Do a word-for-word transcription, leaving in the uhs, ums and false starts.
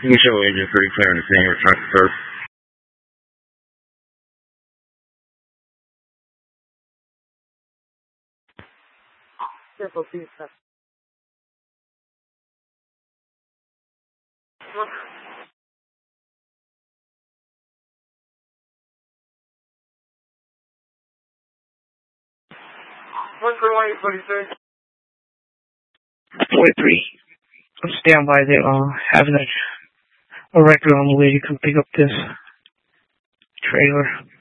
You can show agent pretty clear in the scene with traffic first. Simple pizza. One for one, forty-three. forty-three. I'm standby there, uh, having a, a record on the way to come pick up this trailer.